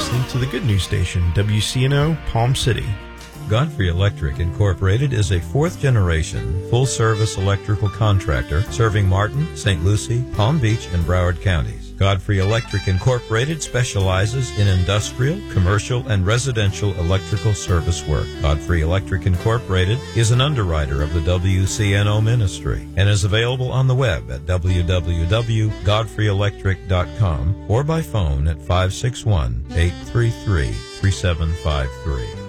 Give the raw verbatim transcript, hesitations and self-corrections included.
listening to the good news station, W C N O, Palm City. Godfrey Electric Incorporated is a fourth-generation, full-service electrical contractor serving Martin, Saint Lucie, Palm Beach, and Broward counties. Godfrey Electric Incorporated specializes in industrial, commercial, and residential electrical service work. Godfrey Electric Incorporated is an underwriter of the W C N O ministry and is available on the web at w w w dot godfrey electric dot com or by phone at five six one, eight three three, three seven five three.